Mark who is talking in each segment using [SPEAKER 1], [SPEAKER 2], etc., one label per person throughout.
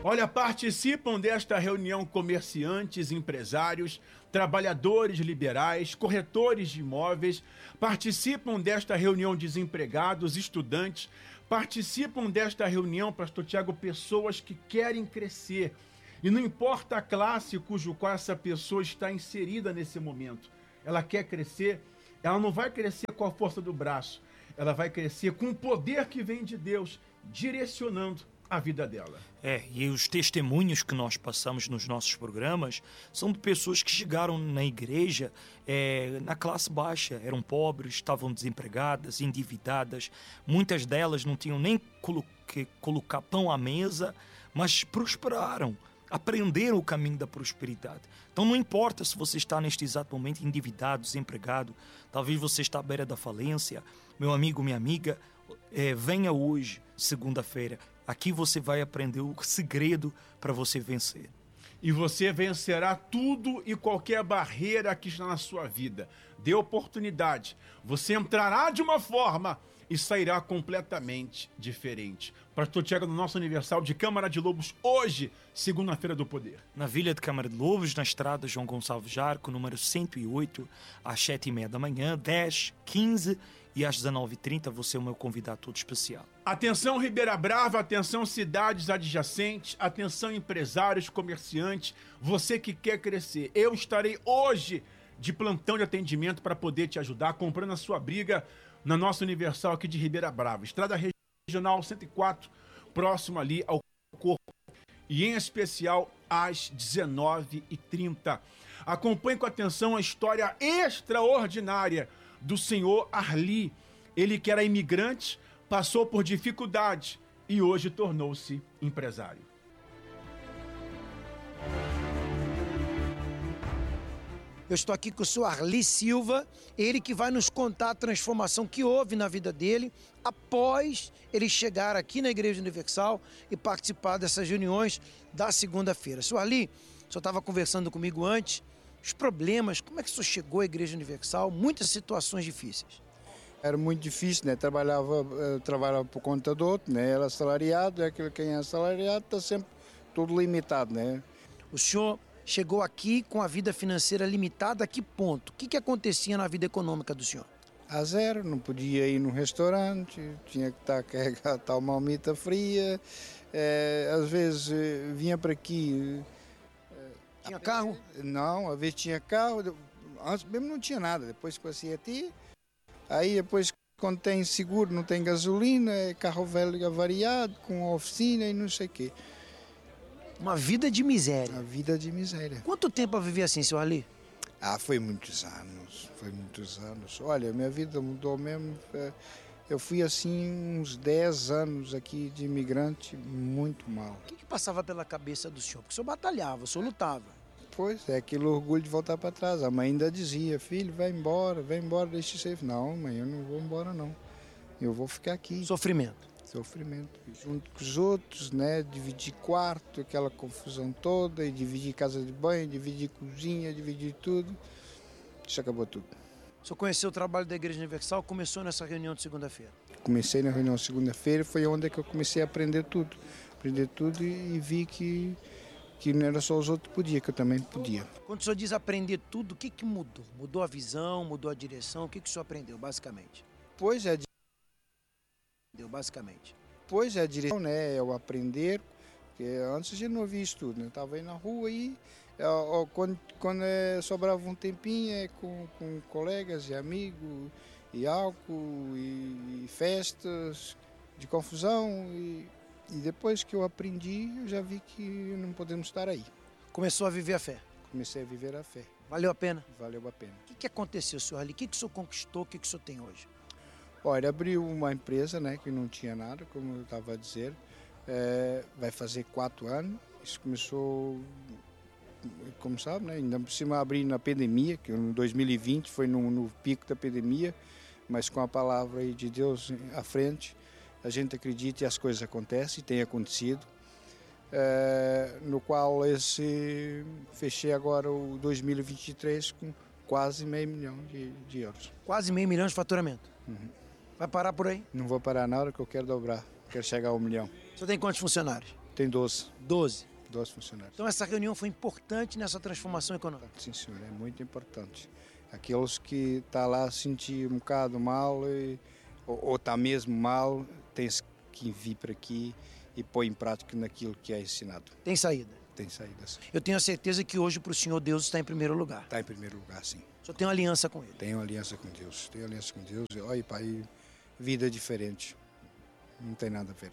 [SPEAKER 1] Olha, participam desta reunião comerciantes, empresários, trabalhadores liberais, corretores de imóveis, participam desta reunião desempregados, estudantes, participam desta reunião, pastor Tiago, pessoas que querem crescer. E não importa a classe cujo qual essa pessoa está inserida nesse momento, ela quer crescer, ela não vai crescer com a força do braço, ela vai crescer com o poder que vem de Deus, direcionando a vida dela.
[SPEAKER 2] E os testemunhos que nós passamos nos nossos programas são de pessoas que chegaram na igreja na classe baixa, eram pobres, estavam desempregadas, endividadas, muitas delas não tinham nem que colocar pão à mesa, mas prosperaram, aprenderam o caminho da prosperidade. Então não importa se você está neste exato momento endividado, desempregado, talvez você está à beira da falência, meu amigo, minha amiga, venha hoje, segunda-feira. Aqui você vai aprender o segredo para você vencer.
[SPEAKER 1] E você vencerá tudo e qualquer barreira que está na sua vida. Dê oportunidade. Você entrará de uma forma e sairá completamente diferente. Pastor Tiago, no nosso aniversário de Câmara de Lobos, hoje, segunda-feira do poder.
[SPEAKER 2] Na Vila de Câmara de Lobos, na estrada João Gonçalves Jarco, número 108, às 7h30 da manhã, 10, 15 e às 19h30, você é o meu convidado todo especial.
[SPEAKER 1] Atenção Ribeira Brava, atenção cidades adjacentes, atenção empresários, comerciantes, você que quer crescer. Eu estarei hoje de plantão de atendimento para poder te ajudar, comprando a sua briga na nossa Universal aqui de Ribeira Brava. Estrada Regional 104, próximo ali ao Corpo. E em especial às 19h30. Acompanhe com atenção a história extraordinária do senhor Arli. Ele que era imigrante, passou por dificuldade e hoje tornou-se empresário.
[SPEAKER 3] Eu estou aqui com o senhor Arli Silva, ele que vai nos contar a transformação que houve na vida dele após ele chegar aqui na Igreja Universal e participar dessas reuniões da segunda-feira. Senhor Arli, o senhor estava conversando comigo antes, os problemas, como é que o senhor chegou à Igreja Universal, muitas situações difíceis.
[SPEAKER 4] Era muito difícil, né? Trabalhava por conta do outro, né? Era assalariado, é aquele quem é assalariado está sempre tudo limitado, né?
[SPEAKER 3] O senhor chegou aqui com a vida financeira limitada a que ponto? O que acontecia na vida econômica do senhor?
[SPEAKER 4] A zero, não podia ir num restaurante, tinha que estar carregado tal marmita fria, às vezes vinha para aqui...
[SPEAKER 3] Tinha carro?
[SPEAKER 4] Não, às vezes tinha carro, antes mesmo não tinha nada, depois que eu aqui, aí depois quando tem seguro não tem gasolina, é carro velho avariado, com oficina e não sei o quê.
[SPEAKER 3] Uma vida de miséria.
[SPEAKER 4] Uma vida de miséria.
[SPEAKER 3] Quanto tempo a viver assim, senhor Arli?
[SPEAKER 4] Foi muitos anos. Olha, minha vida mudou mesmo. Eu fui assim uns 10 anos aqui de imigrante, muito mal.
[SPEAKER 3] O que passava pela cabeça do senhor? Porque o senhor batalhava, o senhor lutava.
[SPEAKER 4] Pois, é aquele orgulho de voltar para trás. A mãe ainda dizia, filho, vai embora, deixa de ser. Não, mãe, eu não vou embora não. Eu vou ficar aqui.
[SPEAKER 3] Sofrimento.
[SPEAKER 4] Junto com os outros, né? Dividir quarto, aquela confusão toda, e dividir casa de banho, dividir cozinha, dividir tudo. Isso acabou tudo.
[SPEAKER 3] O senhor conheceu o trabalho da Igreja Universal, começou nessa reunião de segunda-feira?
[SPEAKER 4] Comecei na reunião de segunda-feira, foi onde que eu comecei a aprender tudo. E vi que não era só os outros que podiam, que eu também podia.
[SPEAKER 3] Quando o senhor diz aprender tudo, o que mudou? Mudou a visão, mudou a direção? O que o senhor aprendeu, basicamente?
[SPEAKER 4] Pois é a direção, né? É o aprender, porque antes a gente não via isso tudo, né? Estava aí na rua e quando sobrava um tempinho com colegas e amigos, e álcool, e festas de confusão, e depois que eu aprendi, eu já vi que não podemos estar aí.
[SPEAKER 3] Começou a viver a fé?
[SPEAKER 4] Comecei a viver a fé.
[SPEAKER 3] Valeu a pena?
[SPEAKER 4] Valeu a pena.
[SPEAKER 3] O que aconteceu, senhor Ali? O que o senhor conquistou? O que o senhor tem hoje?
[SPEAKER 4] Olha, abriu uma empresa, né, que não tinha nada, como eu estava a dizer. Vai fazer 4 anos. Isso começou, como sabe, né, ainda por cima abrir na pandemia, que em 2020 foi no pico da pandemia, mas com a palavra aí de Deus à frente, a gente acredita e as coisas acontecem, tem acontecido. No qual fechei agora o 2023 com quase meio milhão de euros.
[SPEAKER 3] Quase meio milhão de faturamento?
[SPEAKER 4] Uhum.
[SPEAKER 3] Vai parar por aí?
[SPEAKER 4] Não vou parar na hora que eu quero dobrar, quero chegar a 1 milhão.
[SPEAKER 3] Você tem quantos funcionários?
[SPEAKER 4] Tem 12.
[SPEAKER 3] 12.
[SPEAKER 4] 12 funcionários.
[SPEAKER 3] Então essa reunião foi importante nessa transformação econômica.
[SPEAKER 4] Sim, senhor, é muito importante. Aqueles que estão lá a sentir um bocado mal ou está mesmo mal, tem-se que vir para aqui e pôr em prática naquilo que é ensinado.
[SPEAKER 3] Tem saída?
[SPEAKER 4] Tem saída, sim.
[SPEAKER 3] Eu tenho a certeza que hoje para o senhor Deus está em primeiro lugar.
[SPEAKER 4] Está em primeiro lugar, sim.
[SPEAKER 3] O senhor tem uma aliança com ele?
[SPEAKER 4] Tenho aliança com Deus. Tenho aliança com Deus. Olha, pai, vida diferente. Não tem nada a ver.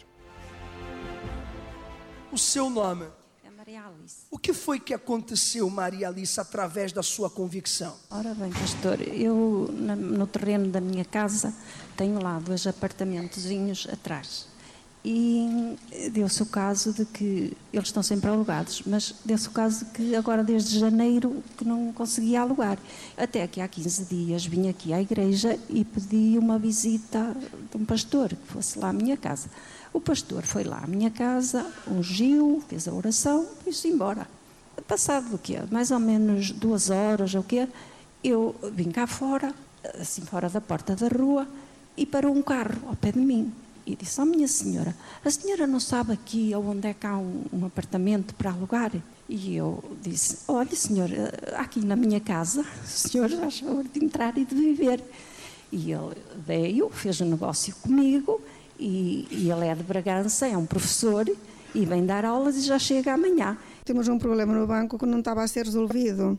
[SPEAKER 5] O seu nome?
[SPEAKER 6] É Maria Alice.
[SPEAKER 5] O que foi que aconteceu, Maria Alice, através da sua convicção?
[SPEAKER 6] Ora bem, pastor, eu no terreno da minha casa tenho lá 2 apartamentozinhos atrás. E deu-se o caso de que eles estão sempre alugados, mas deu-se o caso de que agora desde janeiro que não conseguia alugar. Até que há 15 dias vim aqui à igreja e pedi uma visita de um pastor que fosse lá à minha casa. O pastor foi lá à minha casa, ungiu, fez a oração e foi-se embora. Passado o quê? Mais ou menos 2 horas ou o quê, eu vim cá fora, assim fora da porta da rua, e parou um carro ao pé de mim. E disse, minha senhora, a senhora não sabe aqui onde é que há um apartamento para alugar? E eu disse, olha senhor, aqui na minha casa, o senhor já favor de entrar e de viver. E ele veio, fez um negócio comigo, e ele é de Bragança, é um professor, e vem dar aulas e já chega amanhã.
[SPEAKER 7] Temos um problema no banco que não estava a ser resolvido.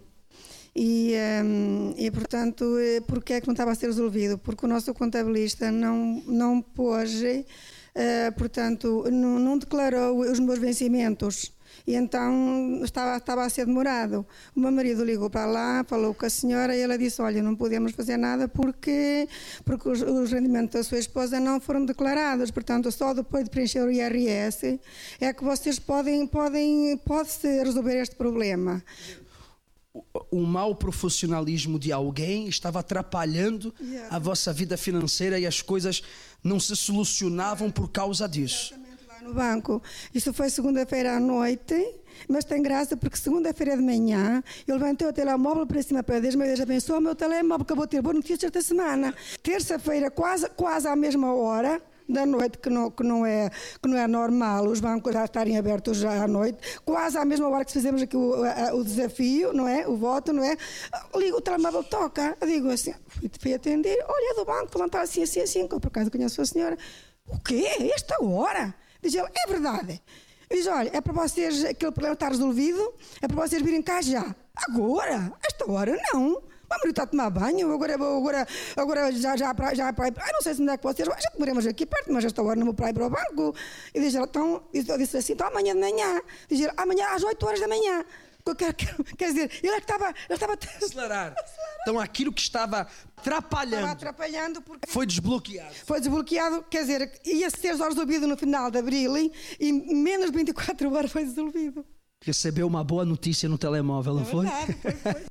[SPEAKER 7] E portanto, porquê é que não estava a ser resolvido? Porque o nosso contabilista não pôs, portanto, não declarou os meus vencimentos. E então estava a ser demorado. O meu marido ligou para lá, falou com a senhora e ela disse, olha, não podemos fazer nada porque os rendimentos da sua esposa não foram declarados. Portanto, só depois de preencher o IRS é que vocês pode-se resolver este problema.
[SPEAKER 5] O mau profissionalismo de alguém estava atrapalhando a vossa vida financeira e as coisas não se solucionavam por causa disso.
[SPEAKER 7] Exatamente, lá no banco. Isso foi segunda-feira à noite, mas tem graça porque segunda-feira de manhã eu levantei o telemóvel para cima para Deus, meu Deus abençoe o meu telemóvel, porque eu vou ter boa notícia esta semana. Terça-feira, quase à mesma hora da noite, que não é normal os bancos já estarem abertos já à noite, quase à mesma hora que fizemos aqui o desafio, não é? O voto, não é? Ligo, o telemóvel toca, eu digo assim, fui atender, olha, é do banco, vou levantar assim, que eu por acaso conheço a senhora. O quê? Esta hora? Diz ele, é verdade. Diz, olha, é para vocês, aquele problema está resolvido, é para vocês virem cá já. Agora? Esta hora não. O meu marido está a tomar banho, agora já para não sei se onde é que vocês já moramos aqui perto, mas esta hora não vou para ir para o banco. E diz ela, então, eu disse assim, então amanhã de manhã. Diz ela, amanhã às 8 horas da manhã. Quer dizer, ele estava a
[SPEAKER 5] acelerar. Então aquilo que estava
[SPEAKER 7] atrapalhando porque
[SPEAKER 5] foi desbloqueado.
[SPEAKER 7] Foi desbloqueado, quer dizer, ia ser resolvido no final de abril e menos de 24 horas foi resolvido.
[SPEAKER 5] Recebeu uma boa notícia no telemóvel, não foi?
[SPEAKER 7] Foi.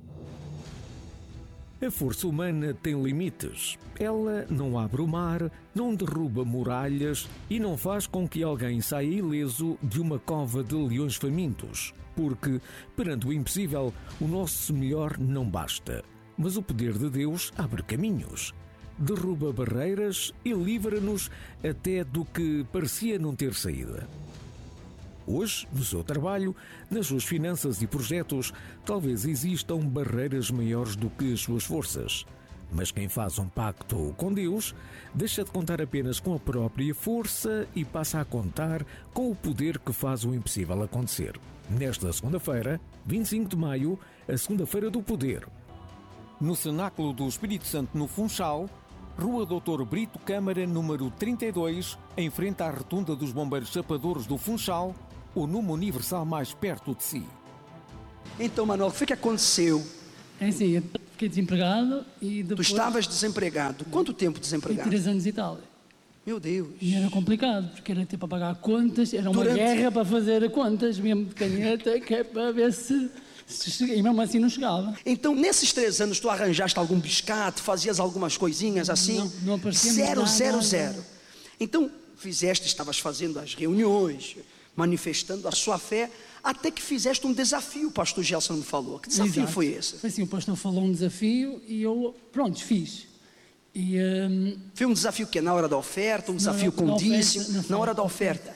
[SPEAKER 8] A força humana tem limites. Ela não abre o mar, não derruba muralhas e não faz com que alguém saia ileso de uma cova de leões famintos. Porque, perante o impossível, o nosso melhor não basta. Mas o poder de Deus abre caminhos. Derruba barreiras e livra-nos até do que parecia não ter saída. Hoje, no seu trabalho, nas suas finanças e projetos, talvez existam barreiras maiores do que as suas forças. Mas quem faz um pacto com Deus, deixa de contar apenas com a própria força e passa a contar com o poder que faz o impossível acontecer. Nesta segunda-feira, 25 de maio, a Segunda-feira do Poder. No Cenáculo do Espírito Santo, no Funchal, Rua Doutor Brito Câmara, número 32, em frente à Rotunda dos Bombeiros Chapadores do Funchal, o número universal mais perto de si.
[SPEAKER 5] Então, Manuel, o que foi que aconteceu?
[SPEAKER 9] É assim, eu fiquei desempregado e depois...
[SPEAKER 5] Tu estavas desempregado. Quanto tempo desempregado?
[SPEAKER 9] 3 anos e tal.
[SPEAKER 5] Meu Deus.
[SPEAKER 9] E era complicado, porque era ter para pagar contas, era uma guerra para fazer contas, mesmo de caneta, que é para ver se cheguei, e mesmo assim não chegava.
[SPEAKER 5] Então, nesses 3 anos, tu arranjaste algum biscate, fazias algumas coisinhas assim?
[SPEAKER 9] Não aparecia
[SPEAKER 5] zero. Então, estavas fazendo as reuniões, manifestando a sua fé, até que fizeste um desafio, o pastor Gelson me falou. Que desafio foi esse?
[SPEAKER 9] Foi assim, o pastor falou um desafio e eu, pronto, fiz.
[SPEAKER 5] Foi um desafio que é na hora da oferta, um desafio com dízimo, na hora da oferta.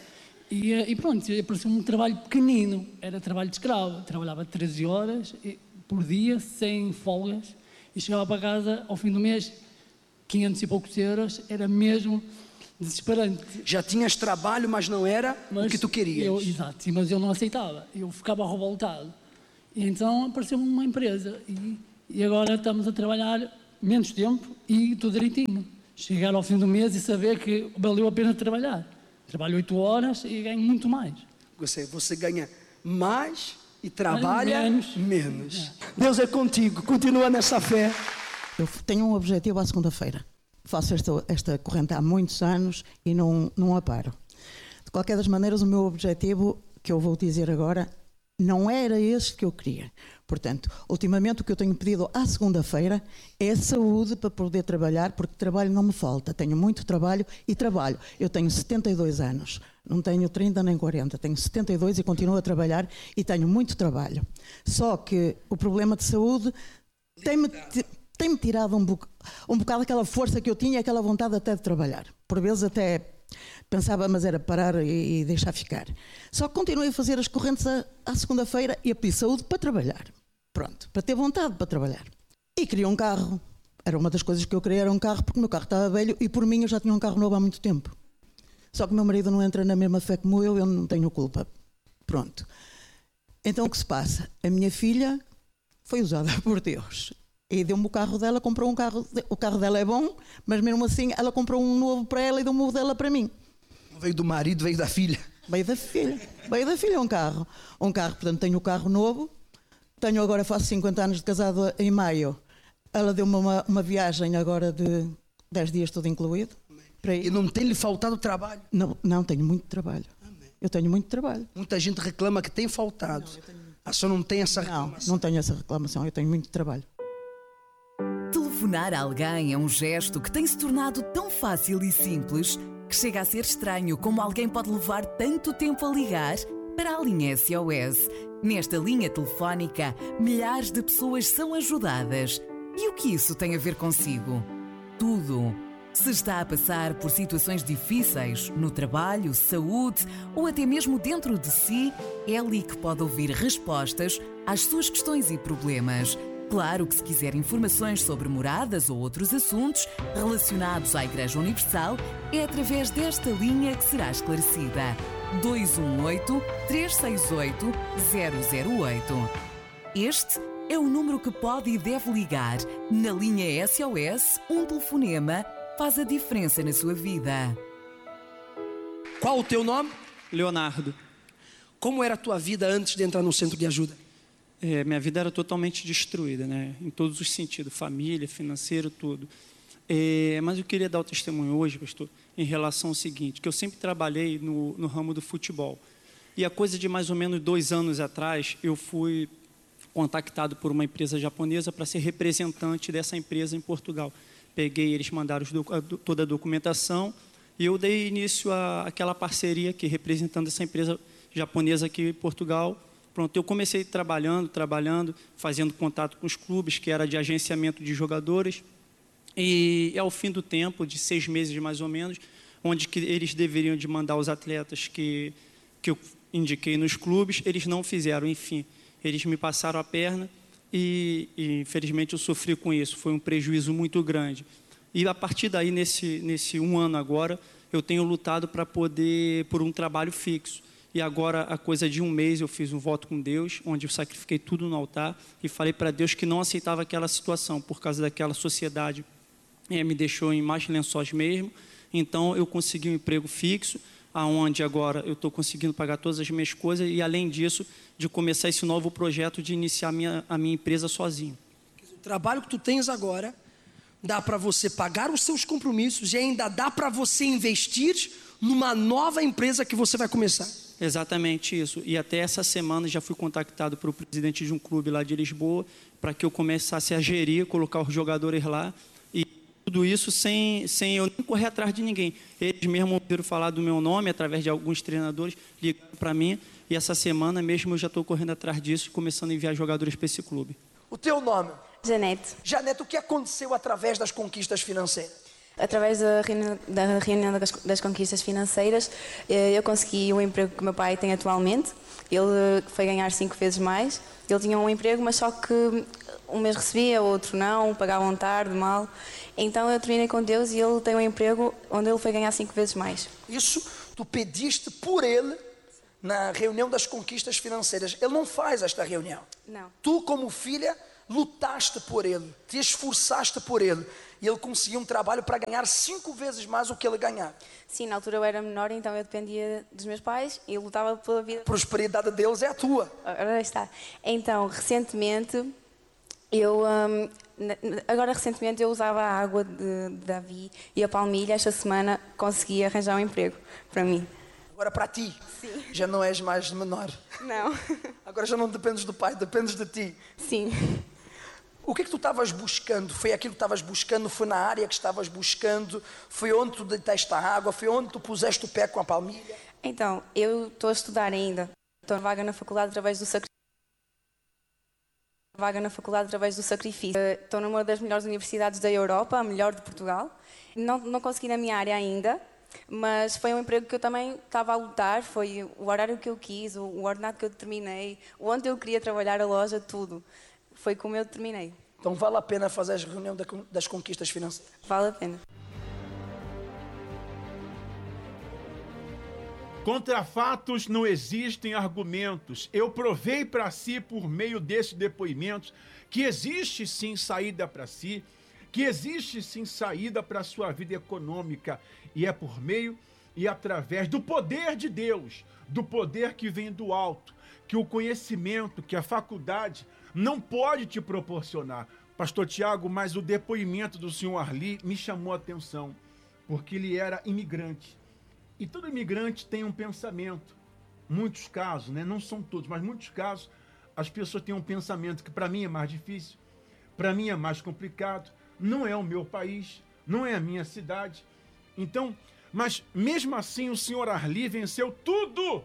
[SPEAKER 9] E pronto, apareceu um trabalho pequenino, era trabalho de escravo. Trabalhava 13 horas por dia, sem folgas, e chegava para casa ao fim do mês, 500 e poucos euros, era mesmo desesperante.
[SPEAKER 5] Já tinhas trabalho, mas não era o que tu querias.
[SPEAKER 9] Exato, mas eu não aceitava, eu ficava revoltado. E então apareceu uma empresa e agora estamos a trabalhar menos tempo e tudo direitinho. Chegar ao fim do mês e saber que valeu a pena trabalhar. Trabalho 8 horas e ganho muito mais.
[SPEAKER 5] Você ganha mais e trabalha menos.
[SPEAKER 9] É.
[SPEAKER 5] Deus é contigo, continua nessa fé.
[SPEAKER 10] Eu tenho um objetivo à segunda-feira. Faço esta corrente há muitos anos e não a paro. De qualquer das maneiras, o meu objetivo, que eu vou dizer agora, não era este que eu queria. Portanto, ultimamente o que eu tenho pedido à segunda-feira é saúde para poder trabalhar, porque trabalho não me falta. Tenho muito trabalho e trabalho. Eu tenho 72 anos, não tenho 30 nem 40, tenho 72 e continuo a trabalhar e tenho muito trabalho. Só que o problema de saúde tem-me tirado um bocado aquela força que eu tinha, aquela vontade até de trabalhar. Por vezes até pensava, mas era parar e deixar ficar. Só que continuei a fazer as correntes à segunda-feira e a pedir saúde para trabalhar. Pronto, para ter vontade para trabalhar. E queria um carro. Era uma das coisas que eu queria, era um carro, porque o meu carro estava velho e por mim eu já tinha um carro novo há muito tempo. Só que o meu marido não entra na mesma fé como eu não tenho culpa. Pronto. Então o que se passa? A minha filha foi usada por Deus. E deu-me o carro dela, comprou um carro. O carro dela é bom, mas mesmo assim ela comprou um novo para ela e deu-me o dela para mim.
[SPEAKER 5] Não veio do marido, veio da filha.
[SPEAKER 10] Veio da filha um carro. Portanto tenho o carro novo. Agora faço 50 anos de casado em maio. Ela deu-me uma viagem agora de 10 dias, tudo incluído.
[SPEAKER 5] E não tem-lhe faltado trabalho?
[SPEAKER 10] Não, tenho muito trabalho. Amém. Eu tenho muito trabalho.
[SPEAKER 5] Muita gente reclama que tem faltado. A senhora não tem essa reclamação?
[SPEAKER 10] Não tenho essa reclamação, eu tenho muito trabalho.
[SPEAKER 11] Telefonar a alguém é um gesto que tem se tornado tão fácil e simples que chega a ser estranho como alguém pode levar tanto tempo a ligar para a linha SOS. Nesta linha telefónica, milhares de pessoas são ajudadas. E o que isso tem a ver consigo? Tudo. Se está a passar por situações difíceis, no trabalho, saúde ou até mesmo dentro de si, é ali que pode ouvir respostas às suas questões e problemas. Claro que se quiser informações sobre moradas ou outros assuntos relacionados à Igreja Universal, é através desta linha que será esclarecida. 218-368-008. Este é o número que pode e deve ligar. Na linha SOS, um telefonema faz a diferença na sua vida.
[SPEAKER 5] Qual o teu nome?
[SPEAKER 12] Leonardo.
[SPEAKER 5] Como era a tua vida antes de entrar no centro de ajuda?
[SPEAKER 12] Minha vida era totalmente destruída, né? Em todos os sentidos, família, financeiro, tudo. Mas eu queria dar o testemunho hoje, pastor, em relação ao seguinte, que eu sempre trabalhei no ramo do futebol. E a coisa de mais ou menos 2 anos atrás, eu fui contactado por uma empresa japonesa para ser representante dessa empresa em Portugal. Eles mandaram toda a documentação e eu dei início àquela parceria aqui, representando essa empresa japonesa aqui em Portugal. Pronto, eu comecei trabalhando, fazendo contato com os clubes, que era de agenciamento de jogadores. E ao fim do tempo, de 6 meses mais ou menos, onde que eles deveriam de mandar os atletas que eu indiquei nos clubes, eles não fizeram. Enfim, eles me passaram a perna e infelizmente eu sofri com isso. Foi um prejuízo muito grande. E a partir daí, nesse 1 ano agora, eu tenho lutado para poder, por um trabalho fixo. E agora, a coisa de 1 mês, eu fiz um voto com Deus, onde eu sacrifiquei tudo no altar e falei para Deus que não aceitava aquela situação, por causa daquela sociedade. Me deixou em mais lençóis mesmo. Então, eu consegui um emprego fixo, aonde agora eu estou conseguindo pagar todas as minhas coisas e, além disso, de começar esse novo projeto de iniciar a minha empresa sozinho.
[SPEAKER 5] O trabalho que tu tens agora dá para você pagar os seus compromissos e ainda dá para você investir numa nova empresa que você vai começar.
[SPEAKER 12] Exatamente isso. E até essa semana já fui contactado pelo presidente de um clube lá de Lisboa para que eu começasse a gerir, colocar os jogadores lá. E tudo isso sem eu nem correr atrás de ninguém. Eles mesmo ouviram falar do meu nome através de alguns treinadores, ligaram para mim. E essa semana mesmo eu já estou correndo atrás disso e começando a enviar jogadores para esse clube.
[SPEAKER 5] O teu nome?
[SPEAKER 13] Janete.
[SPEAKER 5] Janete, o que aconteceu através das conquistas financeiras?
[SPEAKER 13] Através da reunião das conquistas financeiras, eu consegui o emprego que o meu pai tem atualmente. Ele foi ganhar 5 vezes mais. Ele tinha um emprego, mas só que um mês recebia, outro não, pagavam tarde, mal. Então eu terminei com Deus e ele tem um emprego onde ele foi ganhar 5 vezes mais.
[SPEAKER 5] Isso tu pediste por ele na reunião das conquistas financeiras. Ele não faz esta reunião.
[SPEAKER 13] Não.
[SPEAKER 5] Tu, como filha, lutaste por ele, te esforçaste por ele. E ele conseguiu um trabalho para ganhar 5 vezes mais o que ele ganhava.
[SPEAKER 13] Sim, na altura eu era menor, então eu dependia dos meus pais e lutava pela vida.
[SPEAKER 5] A prosperidade de Deus é a tua.
[SPEAKER 13] Ora está. Então, recentemente, eu usava a água de Davi e a palmilha. Esta semana consegui arranjar um emprego para mim.
[SPEAKER 5] Agora para ti,
[SPEAKER 13] sim.
[SPEAKER 5] Já não és mais menor.
[SPEAKER 13] Não.
[SPEAKER 5] Agora já não dependes do pai, dependes de ti.
[SPEAKER 13] Sim.
[SPEAKER 5] O que é que tu estavas buscando? Foi aquilo que estavas buscando? Foi na área que estavas buscando? Foi onde tu deitaste a água? Foi onde tu puseste o pé com a palmilha?
[SPEAKER 13] Então, eu estou a estudar ainda. Estou vaga na faculdade através do sacrifício. Estou numa das melhores universidades da Europa, a melhor de Portugal. Não consegui na minha área ainda, mas foi um emprego que eu também estava a lutar. Foi o horário que eu quis, o ordenado que eu determinei, onde eu queria trabalhar, a loja, tudo. Foi como eu terminei.
[SPEAKER 5] Então vale a pena fazer a reunião das conquistas financeiras?
[SPEAKER 13] Vale a pena.
[SPEAKER 1] Contra fatos não existem argumentos. Eu provei para si, por meio desses depoimentos, que existe sim saída para si, que existe sim saída para a sua vida econômica. E é por meio e através do poder de Deus, do poder que vem do alto, que o conhecimento, que a faculdade não pode te proporcionar. Pastor Tiago, mas o depoimento do senhor Arli me chamou a atenção, porque ele era imigrante. E todo imigrante tem um pensamento. Muitos casos, né? Não são todos, mas muitos casos, as pessoas têm um pensamento que para mim é mais difícil, para mim é mais complicado, não é o meu país, não é a minha cidade. Então, mas mesmo assim o senhor Arli venceu tudo,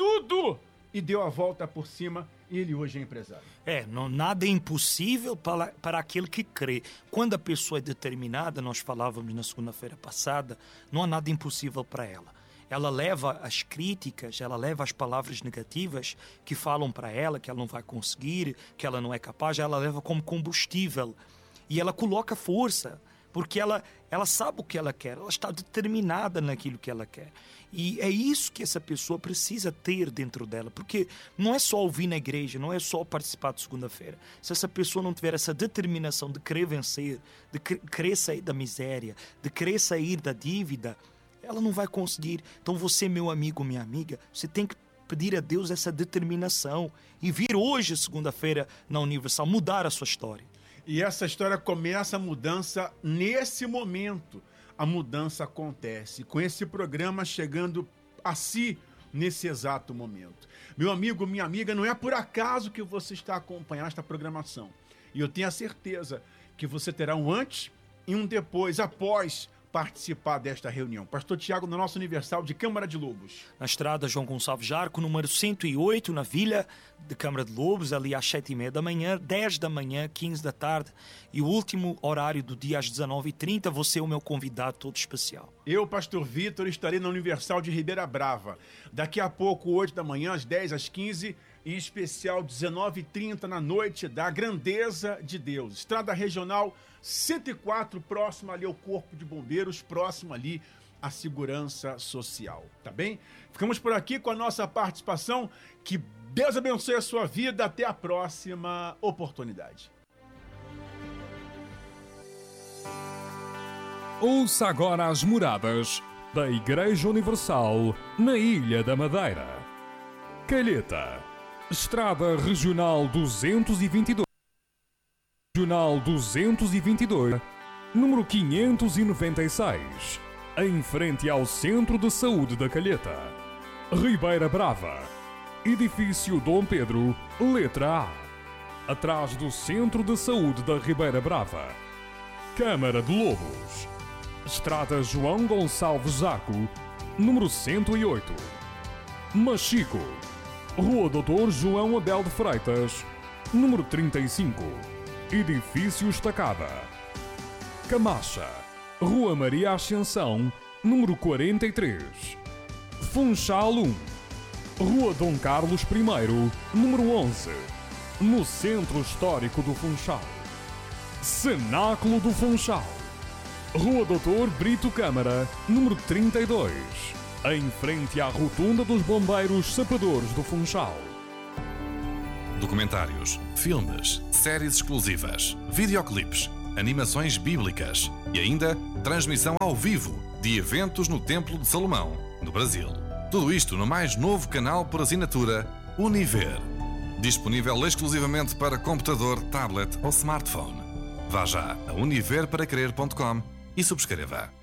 [SPEAKER 1] e deu a volta por cima. E ele hoje é empresário.
[SPEAKER 2] Nada é impossível para aquele que crê. Quando a pessoa é determinada, nós falávamos na segunda-feira passada, não há nada impossível para ela. Ela leva as críticas, ela leva as palavras negativas que falam para ela que ela não vai conseguir, que ela não é capaz, ela leva como combustível. E ela coloca força, porque ela sabe o que ela quer, ela está determinada naquilo que ela quer. E é isso que essa pessoa precisa ter dentro dela, porque não é só ouvir na igreja, não é só participar de segunda-feira. Se essa pessoa não tiver essa determinação de querer vencer, de querer sair da miséria, de querer sair da dívida, ela não vai conseguir. Então você, meu amigo, minha amiga, você tem que pedir a Deus essa determinação e vir hoje, segunda-feira, na Universal, mudar a sua história.
[SPEAKER 1] E essa história começa a mudança nesse momento. A mudança acontece com esse programa chegando a si nesse exato momento. Meu amigo, minha amiga, não é por acaso que você está acompanhando esta programação. E eu tenho a certeza que você terá um antes e um depois, após participar desta reunião. Pastor Tiago, no nosso Universal de Câmara de Lobos.
[SPEAKER 2] Na estrada João Gonçalves Jarco, número 108, na Vila de Câmara de Lobos, ali às 7h30 da manhã, 10 da manhã, 15 da tarde. E o último horário do dia às 19h30, você é o meu convidado todo especial.
[SPEAKER 1] Eu, Pastor Vitor, estarei na Universal de Ribeira Brava. Daqui a pouco, 8 da manhã, às 10, às 15, em especial 19h30 na noite da Grandeza de Deus. Estrada Regional 104, próximo ali ao Corpo de Bombeiros, próximo ali à Segurança Social, tá bem? Ficamos por aqui com a nossa participação. Que Deus abençoe a sua vida. Até a próxima oportunidade.
[SPEAKER 8] Ouça agora as moradas da Igreja Universal na Ilha da Madeira. Calheta, Estrada Regional 222. Regional 222, número 596, em frente ao Centro de Saúde da Calheta. Ribeira Brava, Edifício Dom Pedro, letra A, atrás do Centro de Saúde da Ribeira Brava. Câmara de Lobos, Estrada João Gonçalves Jarco, número 108. Machico, Rua Doutor João Abel de Freitas, número 35. Edifício Estacada. Camacha,
[SPEAKER 14] Rua Maria Ascensão, número 43. Funchal 1. Rua Dom Carlos I, número 11. No Centro Histórico do Funchal. Cenáculo do Funchal. Rua Doutor Brito Câmara, número 32. Em frente à Rotunda dos Bombeiros Sapadores do Funchal.
[SPEAKER 15] Documentários, filmes, séries exclusivas, videoclipes, animações bíblicas e ainda transmissão ao vivo de eventos no Templo de Salomão, no Brasil. Tudo isto no mais novo canal por assinatura Univer. Disponível exclusivamente para computador, tablet ou smartphone. Vá já a univerparacrer.com e subscreva.